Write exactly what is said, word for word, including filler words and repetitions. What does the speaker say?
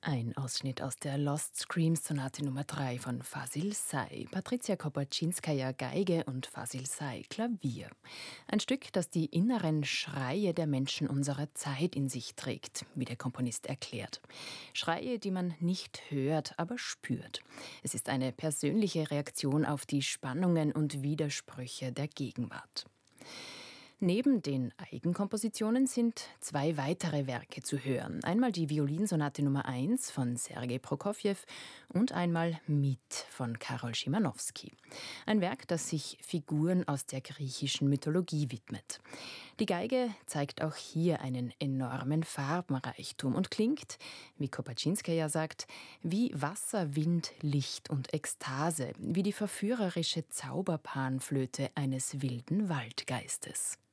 Ein Ausschnitt aus der Lost Screams Sonate Nummer drei von Fasil Say, Patricia Kopaczynskaja Geige und Fasil Say Klavier. Ein Stück, das die inneren Schreie der Menschen unserer Zeit in sich trägt, wie der Komponist erklärt. Schreie, die man nicht hört, aber spürt. Es ist eine persönliche Reaktion auf die Spannungen und Widersprüche der Gegenwart. Neben den Eigenkompositionen sind zwei weitere Werke zu hören. Einmal die Violinsonate Nummer eins von Sergei Prokofjew und einmal Mit von Karol Szymanowski. Ein Werk, das sich Figuren aus der griechischen Mythologie widmet. Die Geige zeigt auch hier einen enormen Farbenreichtum und klingt, wie Kopaczynskaja sagt, wie Wasser, Wind, Licht und Ekstase, wie die verführerische Zauberpanflöte eines wilden Waldgeistes.